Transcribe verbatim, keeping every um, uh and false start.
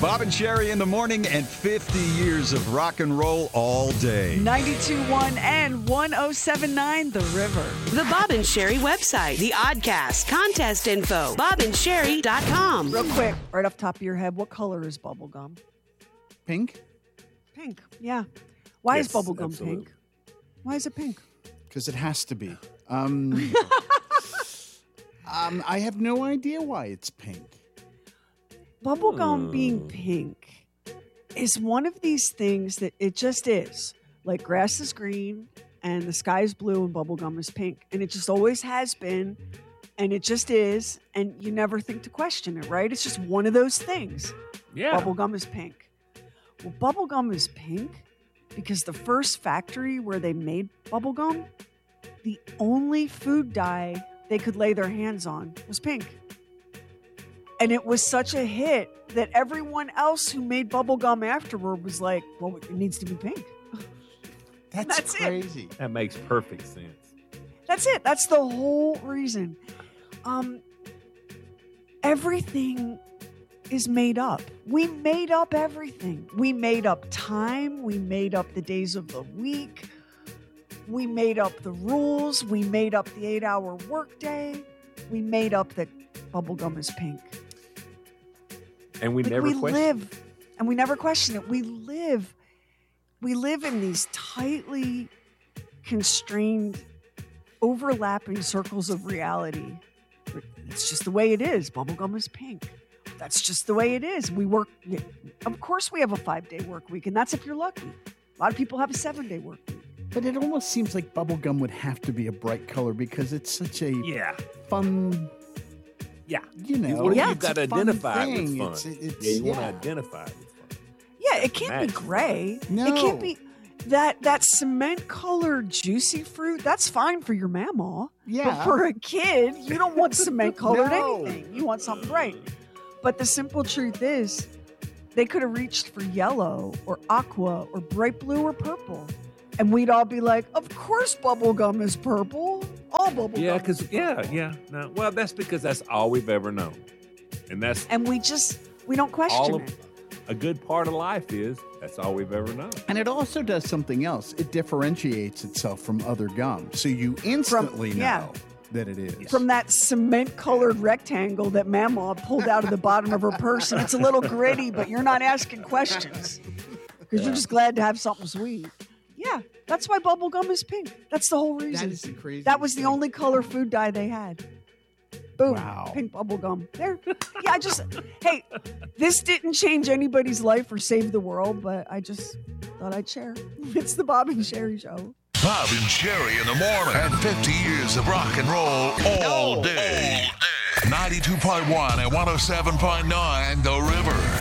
Bob and Sherry in the morning and fifty years of rock and roll all day. ninety-two point one and one oh seven point nine The River. The Bob and Sherry website, the Oddcast, contest info, bob and sherry dot com. Real quick, right off the top of your head, what color is bubblegum? Pink? Pink, yeah. Why Yes, is bubblegum absolutely. pink? Why is it pink? Because it has to be. Um, um, I have no idea why it's pink. Bubblegum Hmm. being pink is one of these things that it just is. Like grass is green and the sky is blue and bubblegum is pink. And it just always has been. And it just is. And you never think to question it, right? It's just one of those things. Yeah. Bubblegum is pink. Well, bubblegum is pink because the first factory where they made bubblegum, the only food dye they could lay their hands on was pink. And it was such a hit that everyone else who made bubblegum afterward was like, well, it needs to be pink. That's, That's it. crazy. That makes perfect sense. That's it. That's the whole reason. Um, everything is made up. We made up everything. We made up time. We made up the days of the week. We made up the rules. We made up the eight-hour workday. We made up that bubblegum is pink. And we Like, never we question. live, and we never question it. We live, we live in these tightly constrained, overlapping circles of reality. It's just the way it is. Bubblegum is pink. That's just the way it is. We work. Of course, we have a five-day work week, and that's if you're lucky. A lot of people have a seven-day work week. But it almost seems like bubblegum would have to be a bright color because it's such a Yeah. fun, Yeah. you know. Well, Yeah, you've it's got to a fun identify it with thing. fun. It's, it's, yeah, you want to yeah. identify it with fun. Yeah, it can't be Match. gray. No. It can't be that that cement-colored juicy fruit. That's fine for your mamaw. Yeah. But for a kid, you don't want cement-colored No. anything. You want something bright. But the simple truth is, they could have reached for yellow or aqua or bright blue or purple. And we'd all be like, of course bubblegum is purple. All bubblegum Yeah, is because, purple." yeah, yeah. No, well, that's because that's all we've ever known. And that's And we just, we don't all question of it. a good part of life is that's all we've ever known. And it also does something else. It differentiates itself from other gum. So you instantly yeah. know that it is. From that cement-colored rectangle that Mama pulled out of the bottom of her purse. And it's a little gritty, but you're not asking questions. Because you're just glad to have something sweet. Yeah, that's why bubblegum is pink. That's the whole reason. That is the crazy That was the thing. only color food dye they had. Boom. Wow. Pink bubblegum. There. Yeah, I just, hey, this didn't change anybody's life or save the world, but I just thought I'd share. It's the Bob and Sherry Show. Bob and Sherry in the morning. And fifty years of rock and roll all day. ninety-two point one and one oh seven point nine The River.